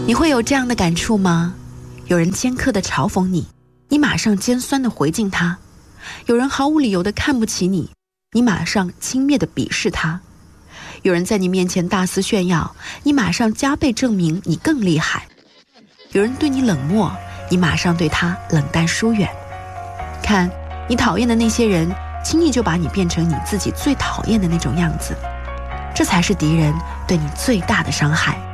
你会有这样的感触吗？有人尖刻地嘲讽你，你马上尖酸地回敬他；有人毫无理由地看不起你，你马上轻蔑地鄙视他；有人在你面前大肆炫耀，你马上加倍证明你更厉害；有人对你冷漠，你马上对他冷淡疏远。看，你讨厌的那些人，轻易就把你变成你自己最讨厌的那种样子，这才是敌人对你最大的伤害。